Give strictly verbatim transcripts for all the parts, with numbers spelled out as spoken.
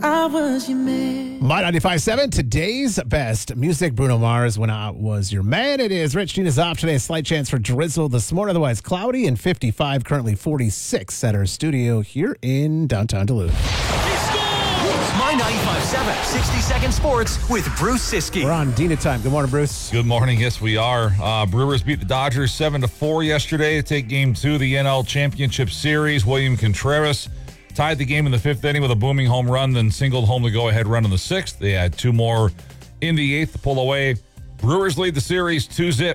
I was your man. My ninety-five point seven, today's best music. Bruno Mars, When I Was Your Man. It is Rich Nina's off today. A slight chance for drizzle this morning. Otherwise cloudy and fifty-five, currently forty-six at our studio here in downtown Duluth. It's My ninety-five point seven, sixty-second Sports with Bruce Siski. We're on Dina time. Good morning, Bruce. Good morning. Yes, we are. Uh, Brewers beat the Dodgers seven to four yesterday to take game two of the N L Championship Series. William Contreras tied the game in the fifth inning with a booming home run, then singled home the go-ahead run in the sixth. They had two more in the eighth to pull away. Brewers lead the series two zip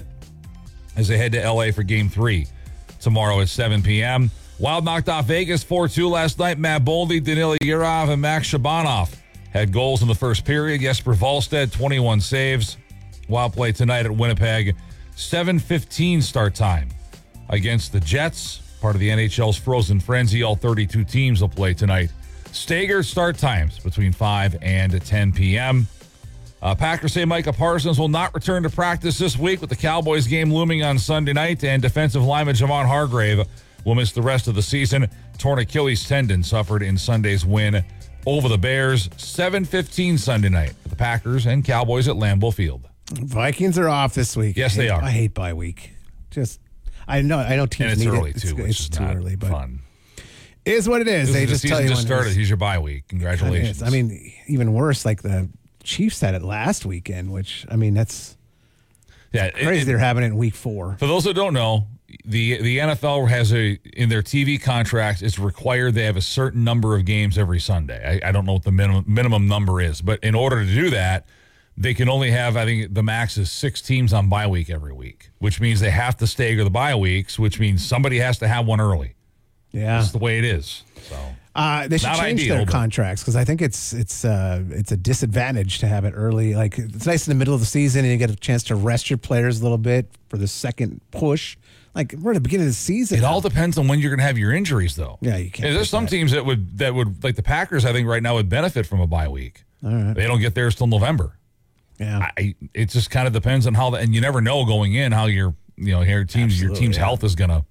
as they head to L A for game three tomorrow at seven p.m. Wild knocked off Vegas four two last night. Matt Boldy, Danila Yurov, and Max Shabanov had goals in the first period. Jesper Wallstedt, twenty-one saves. Wild play tonight at Winnipeg, seven fifteen start time against the Jets. Part of the N H L's Frozen Frenzy. All thirty-two teams will play tonight. Staggered start times between five and ten p.m. Uh, Packers say Micah Parsons will not return to practice this week with the Cowboys game looming on Sunday night, and defensive lineman Javon Hargrave will miss the rest of the season. Torn Achilles tendon suffered in Sunday's win over the Bears. seven fifteen Sunday night for the Packers and Cowboys at Lambeau Field. Vikings are off this week. Yes, I hate, they are. I hate bye week. Just, I know, I know teams And it's need early, it. too, It's, which it's is too not early, but fun. it is what it is. This They is just the tell season you just when it started. is. Here's your bye week. Congratulations. I mean, even worse, like the Chiefs had it last weekend, which, I mean, that's yeah, it- crazy it- they're having it in week four. For those that don't know, the the N F L has a in their T V contracts, it's required they have a certain number of games every Sunday. I, I don't know what the minimum minimum number is, but in order to do that, they can only have, I think the max is six teams on bye week every week, which means they have to stagger the bye weeks, which means somebody has to have one early. Yeah. That's the way it is. So Uh, they should Not change ideal, their but- contracts because I think it's it's uh, it's a disadvantage to have it early. Like it's nice in the middle of the season and you get a chance to rest your players a little bit for the second push. Like we're at the beginning of the season. It now. all depends on when you're going to have your injuries, though. Yeah, you can't And there's pick some that. teams that would that would like the Packers. I think right now would benefit from a bye week. All right. They don't get theirs till November. Yeah. I, it just kind of depends on how the, and you never know going in how your you know your teams Absolutely, your team's yeah. health is going to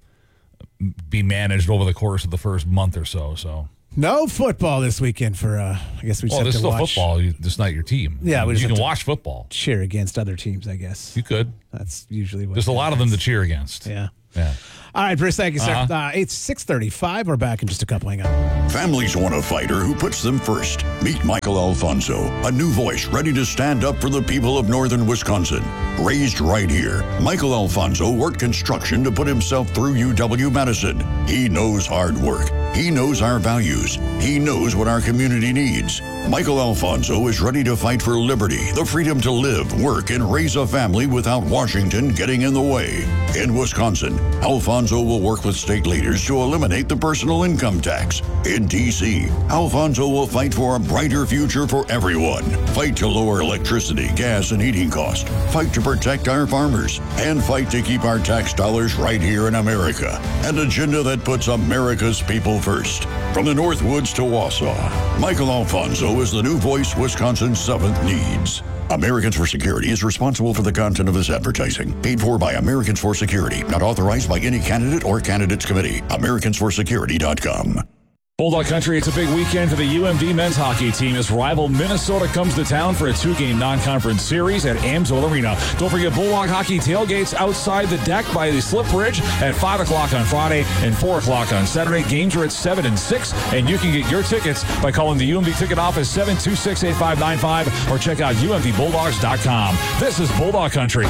be managed over the course of the first month or so. So No football this weekend for. Uh, I guess we just well, have there's to still watch, football. You, it's not your team. Yeah, we just you have can to- watch football. cheer against other teams. I guess You could. that's usually what. There's a lot of them to happens. cheer against. Yeah. Yeah. All right, Bruce. Thank you, sir. Uh-huh. Uh, it's six thirty-five. We're back in just a couple. Hang on. Families want a fighter who puts them first. Meet Michael Alfonso, a new voice ready to stand up for the people of northern Wisconsin. Raised right here, Michael Alfonso worked construction to put himself through U W-Madison. He knows hard work. He knows our values. He knows what our community needs. Michael Alfonso is ready to fight for liberty, the freedom to live, work, and raise a family without Washington getting in the way. In Wisconsin, Alfonso will work with state leaders to eliminate the personal income tax. In D C, Alfonso will fight for a brighter future for everyone. Fight to lower electricity, gas, and heating costs. Fight to protect our farmers. And fight to keep our tax dollars right here in America. An agenda that puts America's people first. From the Northwoods to Wausau, Michael Alfonso is the new voice Wisconsin's seventh needs. Americans for Security is responsible for the content of this advertising. Paid for by Americans for Security. Not authorized by any candidate or candidates committee. Americans for Security dot com. Bulldog Country, it's a big weekend for the U M D men's hockey team as rival Minnesota comes to town for a two-game non-conference series at Amsoil Arena. Don't forget Bulldog Hockey tailgates outside the deck by the Slip Bridge at five o'clock on Friday and four o'clock on Saturday. Games are at seven and six, and you can get your tickets by calling the U M D ticket office seven two six, eight five nine five or check out U M D bulldogs dot com. This is Bulldog Country.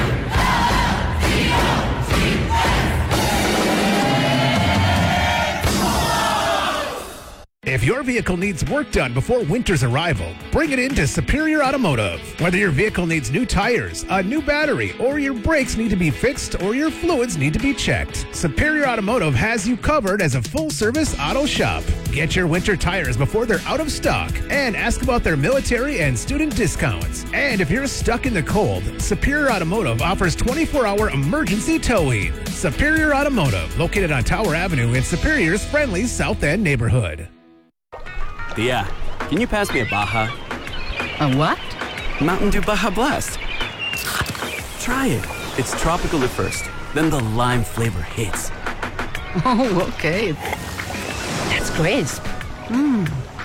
If your vehicle needs work done before winter's arrival, bring it into Superior Automotive. Whether your vehicle needs new tires, a new battery, or your brakes need to be fixed or your fluids need to be checked, Superior Automotive has you covered as a full-service auto shop. Get your winter tires before they're out of stock and ask about their military and student discounts. And if you're stuck in the cold, Superior Automotive offers twenty-four hour emergency towing. Superior Automotive, located on Tower Avenue in Superior's friendly South End neighborhood. Tia, can you pass me a Baja? A what? Mountain Dew Baja Blast. Try it. It's tropical at first, then the lime flavor hits. Oh, okay. That's crisp. Mmm,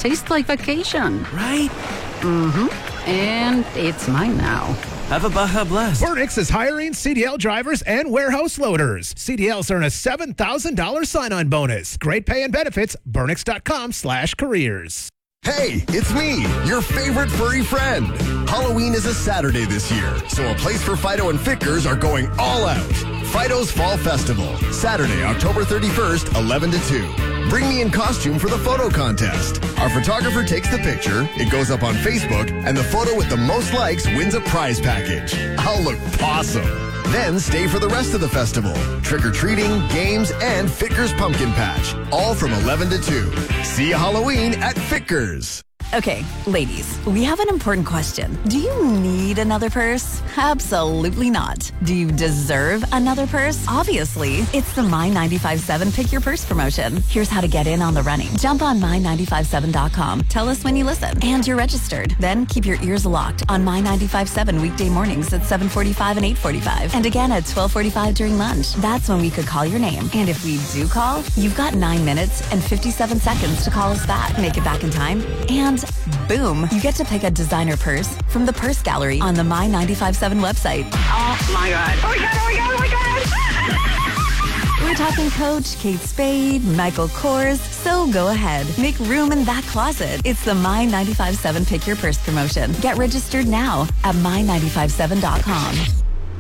tastes like vacation. Right? Mm-hmm. And it's mine now. Have a Baja Blast. Burnix is hiring C D L drivers and warehouse loaders. C D Ls earn a seven thousand dollars sign-on bonus. Great pay and benefits. Burnix.com slash careers. Hey, it's me, your favorite furry friend. Halloween is a Saturday this year, so A Place for Fido and Fickers are going all out. Fido's Fall Festival, Saturday, October thirty-first, eleven to two. Bring me in costume for the photo contest. Our photographer takes the picture, it goes up on Facebook, and the photo with the most likes wins a prize package. I'll look awesome. Then stay for the rest of the festival. Trick-or-treating, games, and Fickers Pumpkin Patch. All from eleven to two. See you Halloween at Fickers. Okay, ladies, we have an important question. Do you need another purse? Absolutely not. Do you deserve another purse? Obviously. It's the My nine five seven Pick Your Purse promotion. Here's how to get in on the running. Jump on my nine five seven dot com. Tell us when you listen. And you're registered. Then keep your ears locked on My nine five seven weekday mornings at seven forty-five and eight forty-five. And again at twelve forty-five during lunch. That's when we could call your name. And if we do call, you've got nine minutes and fifty-seven seconds to call us back. Make it back in time. And boom, you get to pick a designer purse from the Purse Gallery on the My nine five seven website. Oh, my God. Oh, my God. Oh, my God. Oh, my God. We're talking Coach, Kate Spade, Michael Kors, so go ahead. Make room in that closet. It's the My nine five seven Pick Your Purse promotion. Get registered now at my nine five seven dot com.